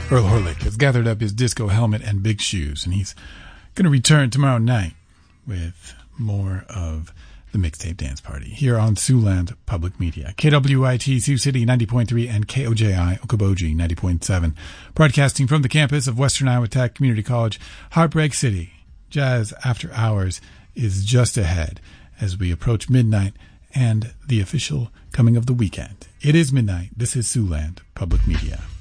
Earl Horlick has gathered up his disco helmet and big shoes, and he's going to return tomorrow night with more of the Mixtape Dance Party here on Siouxland Public Media. KWIT Sioux City 90.3 and KOJI Okoboji 90.7. Broadcasting from the campus of Western Iowa Tech Community College, Heartbreak City. Jazz After Hours is just ahead as we approach midnight and the official coming of the weekend. It is midnight. This is Siouxland Public Media.